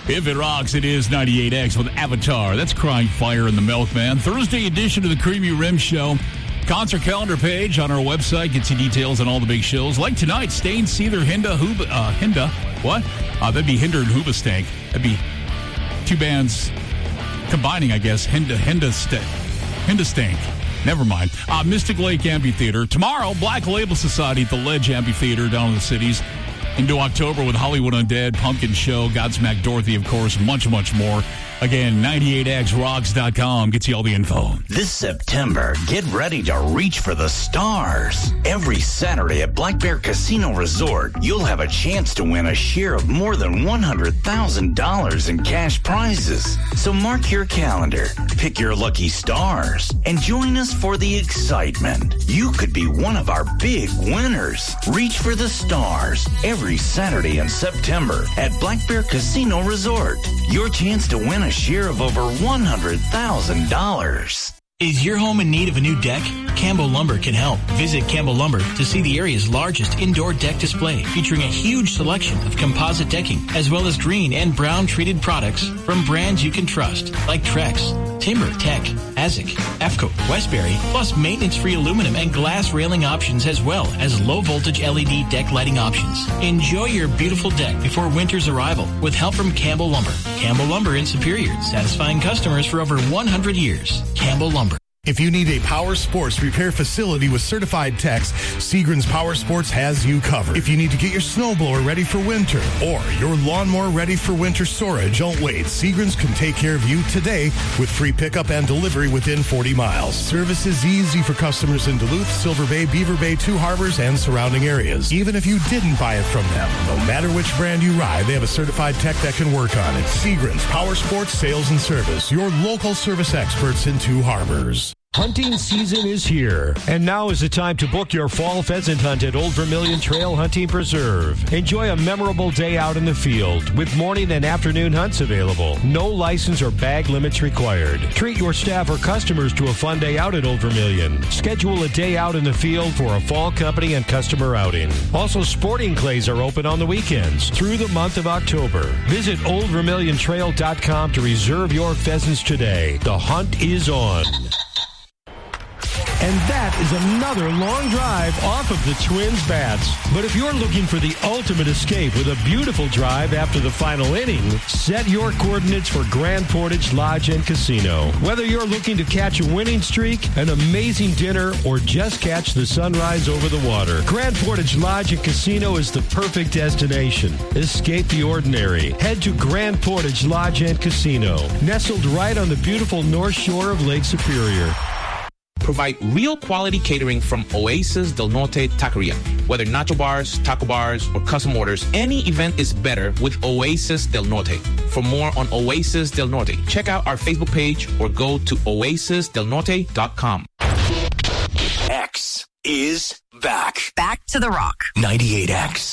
If it rocks, it is 98X with Avatar. That's Crying Fire in the Milkman. Thursday edition of the Creamy Rim Show. Concert calendar page on our website gets you details on all the big shows. Like tonight, Stain, Seether, Hinda. What? That'd be Hinder and Hoobastank. That'd be two bands combining, I guess. Hindastank. Never mind. Mystic Lake Amphitheater. Tomorrow, Black Label Society at the Ledge Amphitheater down in the cities. Into October with Hollywood Undead, Pumpkin Show, Godsmack Dorothy, of course, much, much more. Again, 98xrocks.com gets you all the info. This September, get ready to reach for the stars. Every Saturday at Black Bear Casino Resort, you'll have a chance to win a share of more than $100,000 in cash prizes. So mark your calendar, pick your lucky stars, and join us for the excitement. You could be one of our big winners. Reach for the stars every Saturday in September at Black Bear Casino Resort. Your chance to win a share of over $100,000. Is your home in need of a new deck? Campbell Lumber can help. Visit Campbell Lumber to see the area's largest indoor deck display featuring a huge selection of composite decking as well as green and brown treated products from brands you can trust like Trex, Timber Tech, Azik, EFCO, Westbury, plus maintenance-free aluminum and glass railing options as well as low-voltage LED deck lighting options. Enjoy your beautiful deck before winter's arrival with help from Campbell Lumber. Campbell Lumber in Superior, satisfying customers for over 100 years. Campbell Lumber. If you need a power sports repair facility with certified techs, Seagram's Power Sports has you covered. If you need to get your snowblower ready for winter or your lawnmower ready for winter storage, don't wait. Seagram's can take care of you today with free pickup and delivery within 40 miles. Service is easy for customers in Duluth, Silver Bay, Beaver Bay, Two Harbors, and surrounding areas. Even if you didn't buy it from them, no matter which brand you ride, they have a certified tech that can work on it. Seagram's Power Sports Sales and Service, your local service experts in Two Harbors. Hunting season is here, and now is the time to book your fall pheasant hunt at Old Vermilion Trail Hunting Preserve. Enjoy a memorable day out in the field with morning and afternoon hunts available. No license or bag limits required. Treat your staff or customers to a fun day out at Old Vermilion. Schedule a day out in the field for a fall company and customer outing. Also, sporting clays are open on the weekends through the month of October. Visit oldvermiliontrail.com to reserve your pheasants today. The hunt is on. And that is another long drive off of the Twins' bats. But if you're looking for the ultimate escape with a beautiful drive after the final inning, set your coordinates for Grand Portage Lodge and Casino. Whether you're looking to catch a winning streak, an amazing dinner, or just catch the sunrise over the water, Grand Portage Lodge and Casino is the perfect destination. Escape the ordinary. Head to Grand Portage Lodge and Casino, nestled right on the beautiful north shore of Lake Superior. Provide real quality catering from Oasis Del Norte Taqueria. Whether nacho bars, taco bars, or custom orders, any event is better with Oasis Del Norte. For more on Oasis Del Norte, check out our Facebook page or go to oasisdelnorte.com. X is back. Back to the rock. 98X.